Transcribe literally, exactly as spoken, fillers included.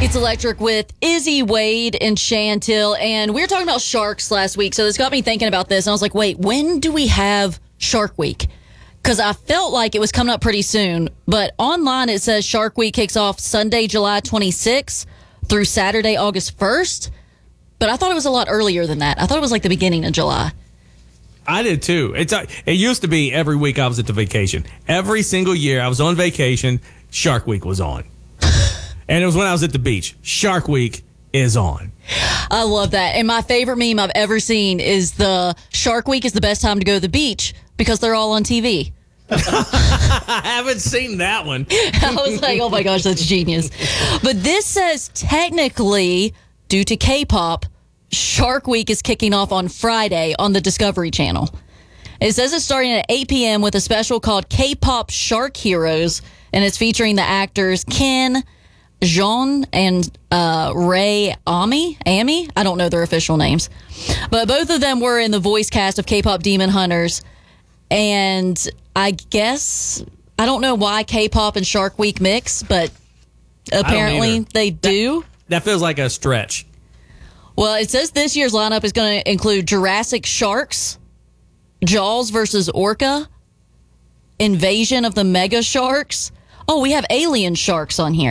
It's Electric with Izzy, Wade, and Chantil. And we were talking about sharks last week, so this got me thinking about this. And I was like, wait, when do we have Shark Week? Because I felt like it was coming up pretty soon. But online it says Shark Week kicks off Sunday, July twenty-sixth through Saturday, August first. But I thought it was a lot earlier than that. I thought it was like the beginning of July. I did too. It's uh, It used to be every week I was at the vacation. Every single year I was on vacation, Shark Week was on. And it was when I was at the beach. Shark Week is on. I love that. And my favorite meme I've ever seen is the Shark Week is the best time to go to the beach because they're all on T V. I haven't seen that one. I was like, oh my gosh, that's genius. But this says technically, due to K-pop, Shark Week is kicking off on Friday on the Discovery Channel. It says it's starting at eight p.m. with a special called K-pop Shark Heroes, and it's featuring the actors Ken Jeon and uh, Ray Ami. Ami? I don't know their official names. But both of them were in the voice cast of K-pop Demon Hunters. And I guess, I don't know why K-pop and Shark Week mix, but apparently they do. That, that feels like a stretch. Well, it says this year's lineup is going to include Jurassic Sharks, Jaws versus Orca, Invasion of the Mega Sharks. Oh, we have Alien Sharks on here.